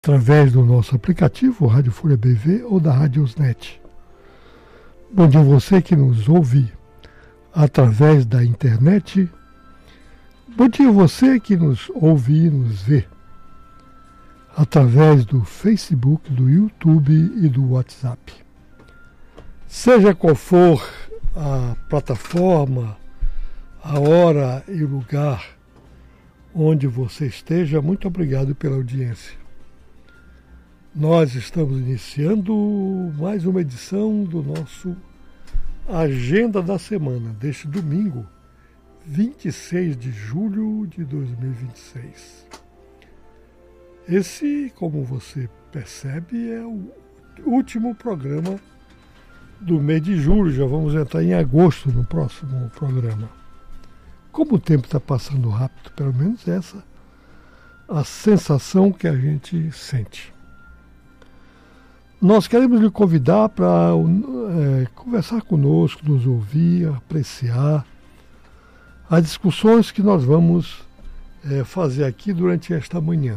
através do nosso aplicativo Rádio Folha BV ou da Radiosnet. Bom dia a você que nos ouve através da internet. Bom dia a você que nos ouve e nos vê através do Facebook, do YouTube e do WhatsApp. Seja qual for a plataforma, a hora e o lugar onde você esteja, muito obrigado pela audiência. Nós estamos iniciando mais uma edição do nosso Agenda da Semana, deste domingo, 26 de julho de 2026. Esse, como você percebe, é o último programa do mês de julho. Já vamos entrar em agosto no próximo programa. Como o tempo está passando rápido, pelo menos essa a sensação que a gente sente. Nós queremos lhe convidar para conversar conosco, nos ouvir, apreciar as discussões que nós vamos fazer aqui durante esta manhã.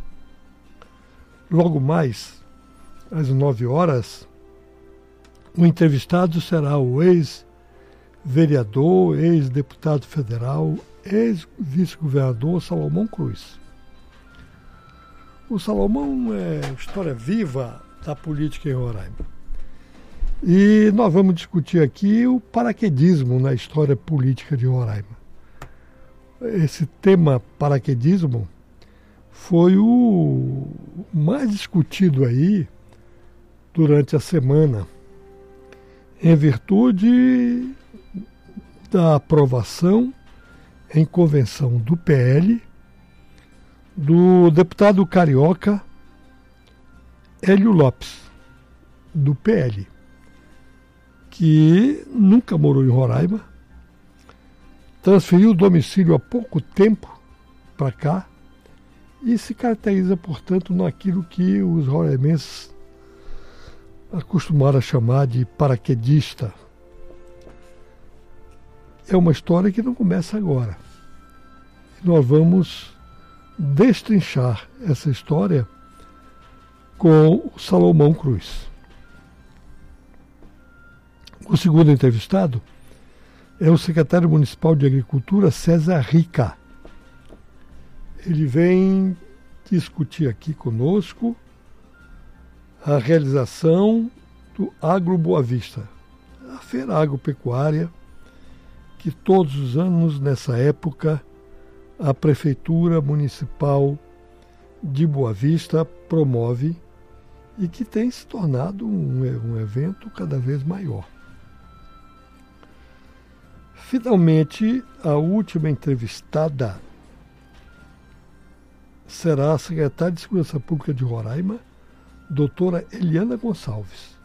Logo mais, às 9 horas, o entrevistado será o ex-vereador, ex-deputado federal, ex-vice-governador Salomão Cruz. O Salomão é história viva da política em Roraima. E nós vamos discutir aqui o paraquedismo na história política de Roraima. Esse tema paraquedismo foi o mais discutido aí durante a semana, em virtude da aprovação em convenção do PL do deputado carioca Hélio Lopes, do PL, que nunca morou em Roraima, transferiu o domicílio há pouco tempo para cá e se caracteriza, portanto, naquilo que os roraimenses acostumaram a chamar de paraquedista. É uma história que não começa agora. Nós vamos destrinchar essa história com o Salomão Cruz. O segundo entrevistado é o secretário municipal de Agricultura, César Rica. Ele vem discutir aqui conosco a realização do Agro Boa Vista, a feira agropecuária que todos os anos, nessa época, a Prefeitura Municipal de Boa Vista promove e que tem se tornado um evento cada vez maior. Finalmente, a última entrevistada será a secretária de Segurança Pública de Roraima, doutora Eliana Gonçalves.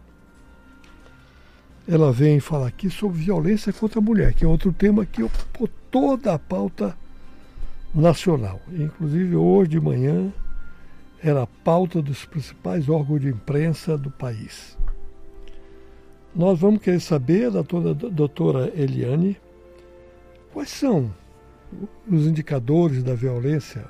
Ela vem falar aqui sobre violência contra a mulher, que é outro tema que ocupou toda a pauta nacional. Inclusive, hoje de manhã, era a pauta dos principais órgãos de imprensa do país. Nós vamos querer saber da doutora Eliane quais são os indicadores da violência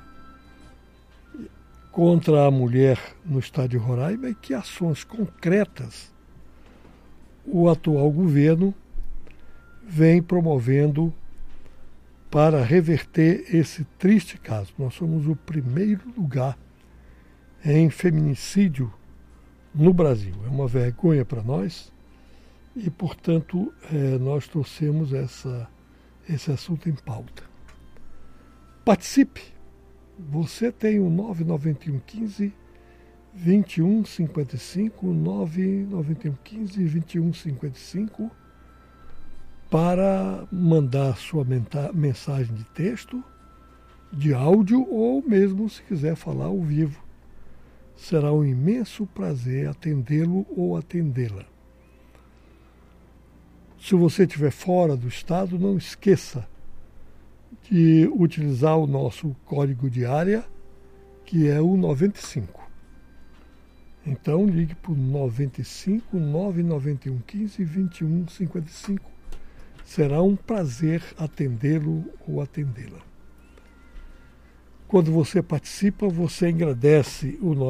contra a mulher no estado de Roraima e que ações concretas o atual governo vem promovendo para reverter esse triste caso. Nós somos o primeiro lugar em feminicídio no Brasil. É uma vergonha para nós e, portanto, nós trouxemos esse assunto em pauta. Participe! Você tem o 991 15 21 55, 991 15 21 55 para mandar sua mensagem de texto, de áudio ou mesmo se quiser falar ao vivo. Será um imenso prazer atendê-lo ou atendê-la. Se você estiver fora do estado, não esqueça de utilizar o nosso código de área, que é o 95. Então ligue para o 95 991 15 21 55. Será um prazer atendê-lo ou atendê-la. quando você participa, você engrandece o nosso